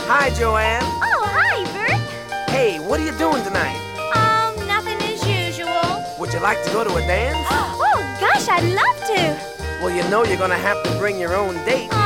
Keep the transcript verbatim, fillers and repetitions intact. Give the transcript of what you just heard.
Hi, Joanne. Oh, hi, Bert. Hey, what are you doing tonight? Um, nothing as usual. Would you like to go to a dance? Oh, gosh, I'd love to. Well, you know you're gonna have to bring your own date.